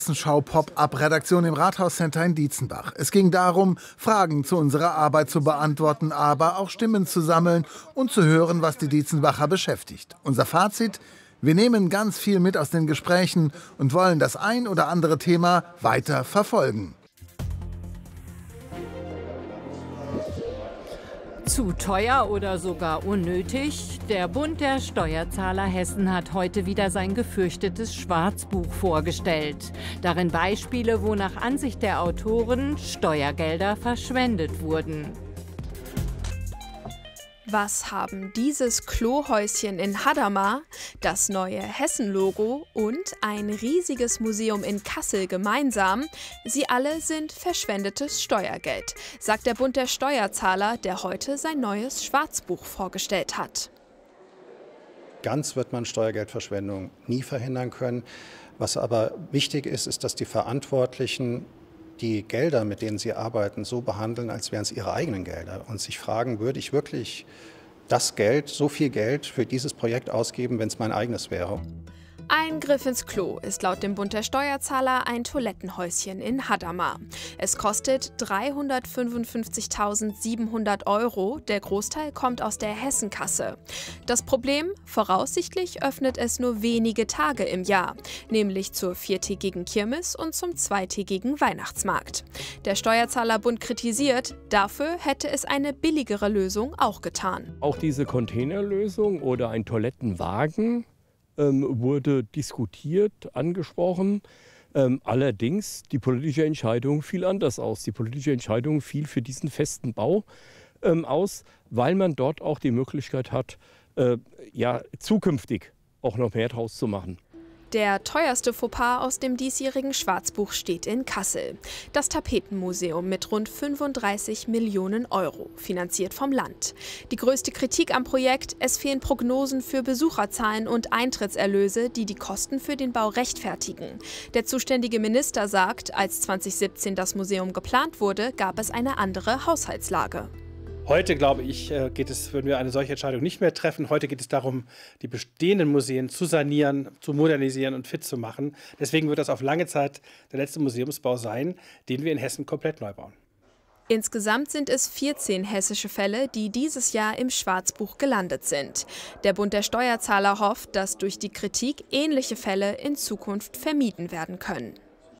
Schau-Pop-Up-Redaktion im Rathauscenter in Dietzenbach. Es ging darum, Fragen zu unserer Arbeit zu beantworten, aber auch Stimmen zu sammeln und zu hören, was die Dietzenbacher beschäftigt. Unser Fazit: Wir nehmen ganz viel mit aus den Gesprächen und wollen das ein oder andere Thema weiter verfolgen. Zu teuer oder sogar unnötig? Der Bund der Steuerzahler Hessen hat heute wieder sein gefürchtetes Schwarzbuch vorgestellt. Darin Beispiele, wo nach Ansicht der Autoren Steuergelder verschwendet wurden. Was haben dieses Klohäuschen in Hadamar, das neue Hessen-Logo und ein riesiges Museum in Kassel gemeinsam? Sie alle sind verschwendetes Steuergeld, sagt der Bund der Steuerzahler, der heute sein neues Schwarzbuch vorgestellt hat. Ganz wird man Steuergeldverschwendung nie verhindern können. Was aber wichtig ist, ist, dass die Verantwortlichen die Gelder, mit denen sie arbeiten, so behandeln, als wären es ihre eigenen Gelder und sich fragen, würde ich wirklich das Geld, so viel Geld für dieses Projekt ausgeben, wenn es mein eigenes wäre? Ein Griff ins Klo ist laut dem Bund der Steuerzahler ein Toilettenhäuschen in Hadamar. Es kostet 355.700 €. Der Großteil kommt aus der Hessenkasse. Das Problem? Voraussichtlich öffnet es nur wenige Tage im Jahr, nämlich zur viertägigen Kirmes und zum zweitägigen Weihnachtsmarkt. Der Steuerzahlerbund kritisiert, dafür hätte es eine billigere Lösung auch getan. Auch diese Containerlösung oder ein Toilettenwagen wurde diskutiert, angesprochen. Allerdings, die politische Entscheidung fiel anders aus. Die politische Entscheidung fiel für diesen festen Bau aus, weil man dort auch die Möglichkeit hat, zukünftig auch noch mehr draus zu machen. Der teuerste Fauxpas aus dem diesjährigen Schwarzbuch steht in Kassel. Das Tapetenmuseum mit rund 35 Millionen €, finanziert vom Land. Die größte Kritik am Projekt: Es fehlen Prognosen für Besucherzahlen und Eintrittserlöse, die die Kosten für den Bau rechtfertigen. Der zuständige Minister sagt, als 2017 das Museum geplant wurde, gab es eine andere Haushaltslage. Heute, glaube ich, würden wir eine solche Entscheidung nicht mehr treffen. Heute geht es darum, die bestehenden Museen zu sanieren, zu modernisieren und fit zu machen. Deswegen wird das auf lange Zeit der letzte Museumsbau sein, den wir in Hessen komplett neu bauen. Insgesamt sind es 14 hessische Fälle, die dieses Jahr im Schwarzbuch gelandet sind. Der Bund der Steuerzahler hofft, dass durch die Kritik ähnliche Fälle in Zukunft vermieden werden können.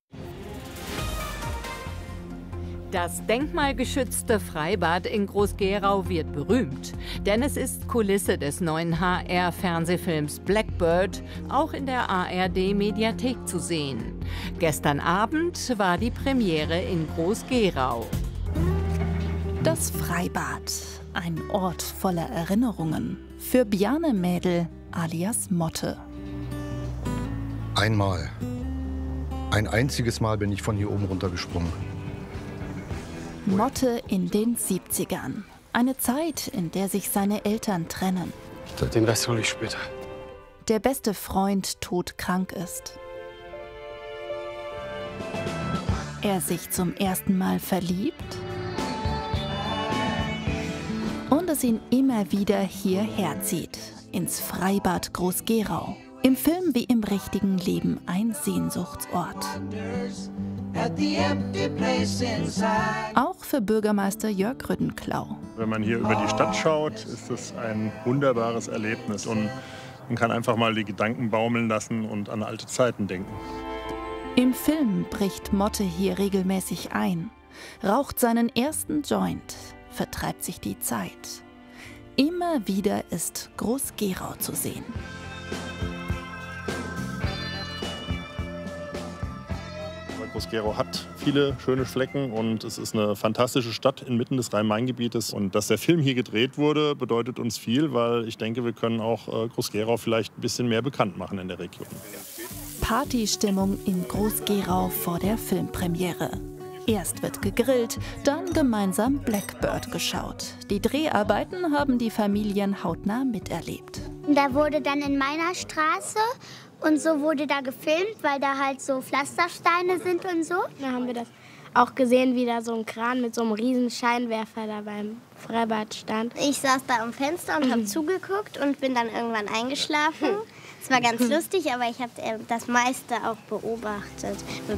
Das denkmalgeschützte Freibad in Groß-Gerau wird berühmt, denn es ist Kulisse des neuen HR-Fernsehfilms Blackbird, auch in der ARD-Mediathek zu sehen. Gestern Abend war die Premiere in Groß-Gerau. Das Freibad, ein Ort voller Erinnerungen. Für Bjarne Mädel alias Motte. Einmal. Ein einziges Mal bin ich von hier oben runtergesprungen. Motte in den 70ern. Eine Zeit, in der sich seine Eltern trennen. Den Rest hole ich später. Der beste Freund todkrank ist. Er sich zum ersten Mal verliebt. Und es ihn immer wieder hierher zieht. Ins Freibad Groß-Gerau. Im Film wie im richtigen Leben ein Sehnsuchtsort. Auch für Bürgermeister Jörg Rüttenklau. Wenn man hier über die Stadt schaut, ist das ein wunderbares Erlebnis und man kann einfach mal die Gedanken baumeln lassen und an alte Zeiten denken. Im Film bricht Motte hier regelmäßig ein, raucht seinen ersten Joint, vertreibt sich die Zeit. Immer wieder ist Groß-Gerau zu sehen. Groß-Gerau hat viele schöne Flecken und es ist eine fantastische Stadt inmitten des Rhein-Main-Gebietes. Und dass der Film hier gedreht wurde, bedeutet uns viel, weil ich denke, wir können auch Groß-Gerau vielleicht ein bisschen mehr bekannt machen in der Region. Partystimmung in Groß-Gerau vor der Filmpremiere. Erst wird gegrillt, dann gemeinsam Blackbird geschaut. Die Dreharbeiten haben die Familien hautnah miterlebt. Da wurde dann in meiner Straße und so wurde da gefilmt, weil da halt so Pflastersteine sind und so. Da haben wir das auch gesehen, wie da so ein Kran mit so einem riesen Scheinwerfer da beim Freibad stand. Ich saß da am Fenster und habe zugeguckt und bin dann irgendwann eingeschlafen. Es war ganz lustig, aber ich habe das meiste auch beobachtet.